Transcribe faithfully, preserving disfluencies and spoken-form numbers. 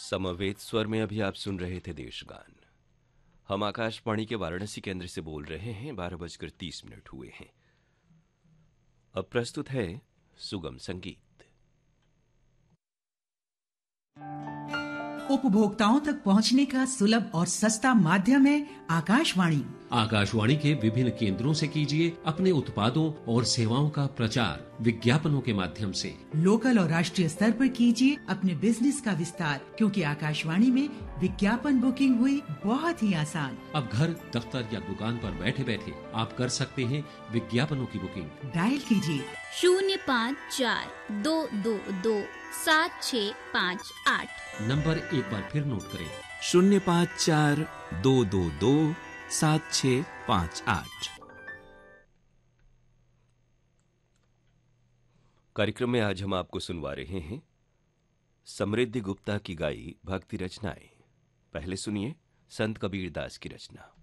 समवेत स्वर में अभी आप सुन रहे थे देशगान। हम आकाशवाणी के वाराणसी केंद्र से बोल रहे हैं। बारह बजकर तीस मिनट हुए हैं। अब प्रस्तुत है सुगम संगीत। उपभोक्ताओं तक पहुंचने का सुलभ और सस्ता माध्यम है आकाशवाणी। आकाशवाणी के विभिन्न केंद्रों से कीजिए अपने उत्पादों और सेवाओं का प्रचार विज्ञापनों के माध्यम से। लोकल और राष्ट्रीय स्तर पर कीजिए अपने बिजनेस का विस्तार, क्योंकि आकाशवाणी में विज्ञापन बुकिंग हुई बहुत ही आसान। अब घर, दफ्तर या दुकान पर बैठे बैठे आप कर सकते हैं विज्ञापनों की बुकिंग। डायल कीजिए शून्य पाँच चार दो दो दो सात छः पाँच आठ। नंबर एक बार फिर नोट करें, शून्य पाँच चार दो दो दो सात छः पाँच आठ। कार्यक्रम में आज हम आपको सुनवा रहे हैं समृद्धि गुप्ता की गाई भक्ति रचनाएं। पहले सुनिए संत कबीर दास की रचना।